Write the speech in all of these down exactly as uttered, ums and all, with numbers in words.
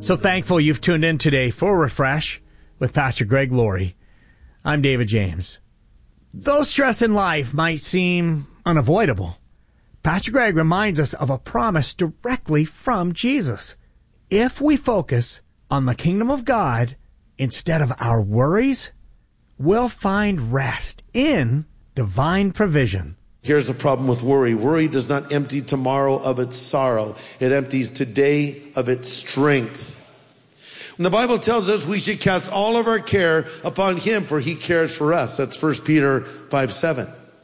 So thankful you've tuned in today for Refresh with Pastor Greg Laurie. I'm David James. Though stress in life might seem unavoidable, Pastor Greg reminds us of a promise directly from Jesus. If we focus on the kingdom of God instead of our worries, we'll find rest in divine provision. Here's the problem with worry. Worry does not empty tomorrow of its sorrow. It empties today of its strength. And the Bible tells us we should cast all of our care upon him, for he cares for us. That's First Peter five seven.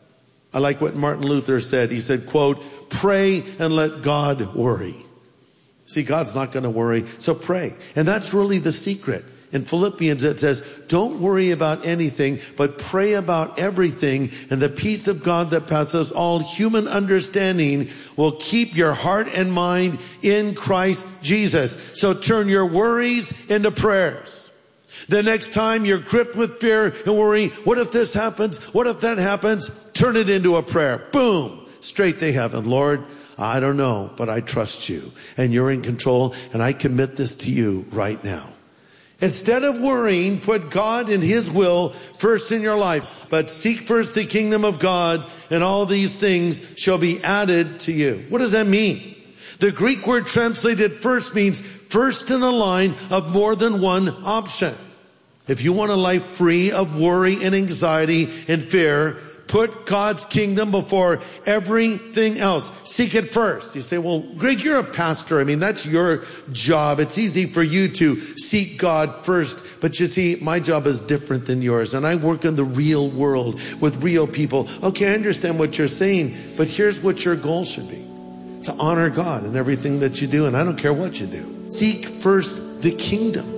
I like what Martin Luther said. He said, quote, pray and let God worry. See, God's not going to worry, so pray. And that's really the secret. In Philippians, it says, don't worry about anything, but pray about everything. And the peace of God that passes all human understanding will keep your heart and mind in Christ Jesus. So turn your worries into prayers. The next time you're gripped with fear and worry, what if this happens? What if that happens? Turn it into a prayer. Boom! Straight to heaven. Lord, I don't know, but I trust you. And you're in control, and I commit this to you right now. Instead of worrying, put God and his will first in your life. But seek first the kingdom of God, and all these things shall be added to you. What does that mean? The Greek word translated first means first in a line of more than one option. If you want a life free of worry and anxiety and fear, put God's kingdom before everything else. Seek it first. You say, well, Greg, you're a pastor. I mean, that's your job. It's easy for you to seek God first. But you see, my job is different than yours. And I work in the real world with real people. Okay, I understand what you're saying, but here's what your goal should be. To honor God in everything that you do. And I don't care what you do. Seek first the kingdom.